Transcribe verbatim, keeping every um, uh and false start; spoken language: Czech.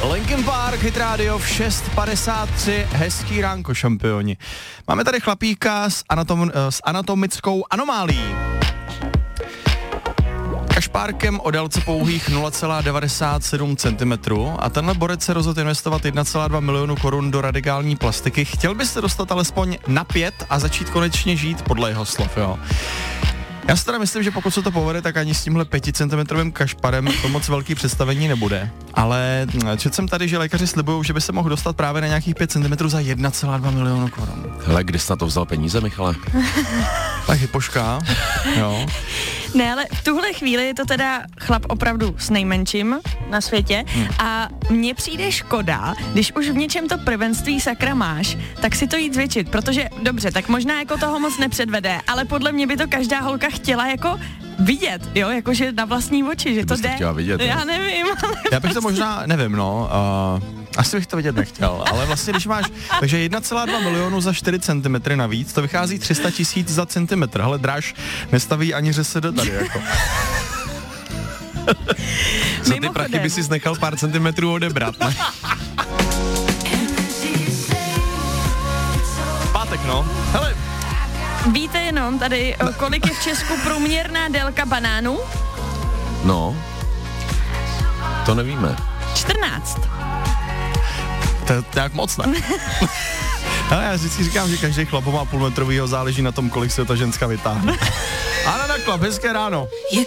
Linkin Park, Hit Radio v šest padesát tři, hezký ránko, šampioni. Máme tady chlapíka s, anatom, s anatomickou anomálií. Kašpárkem o délce pouhých nula celá devadesát sedm centimetrů a tenhle borec se rozhodl investovat jedna celá dva milionu korun do radikální plastiky. Chtěl byste dostat alespoň na pět a začít konečně žít podle jeho slov, jo? Já si teda myslím, že pokud se to povede, tak ani s tímhle pěticentimetrovým kašparem to moc velký představení nebude. Ale četl jsem tady, že lékaři slibují, že by se mohl dostat právě na nějakých pět centimetrů za jedna celá dva milionu korun. Hele, kdy jsi na to vzal peníze, Michale? Tak hypoška, jo. Ne, ale v tuhle chvíli je to teda chlap opravdu s nejmenším na světě hmm. a mně přijde škoda, když už v něčem to prvenství sakra máš, tak si to jít zvětšit, protože dobře, tak možná jako toho moc nepředvede, ale podle mě by to každá holka chtěla jako vidět, jo, jakože na vlastní oči, že Ty to jde. chtěla vidět, Já ne? nevím. Já bych to možná, nevím, no, uh, asi bych to vidět nechtěl, ale vlastně, když máš, takže jedna celá dva milionu za čtyři centimetry navíc, to vychází tři sta tisíc za centimetr, ale dráž nestaví ani řese do tady, jako. Za ty prachy by si nechal pár centimetrů odebrat, ne? Pátek, no. Hele. Víte jenom tady, kolik je v Česku průměrná délka banánů? No, to nevíme. čtrnáct. To je nějak moc, ne? Ale já vždycky říkám, že každý chlap má půlmetrovýho, záleží na tom, kolik se ta ženská vytáhne. Ano, na klap, hezké ráno.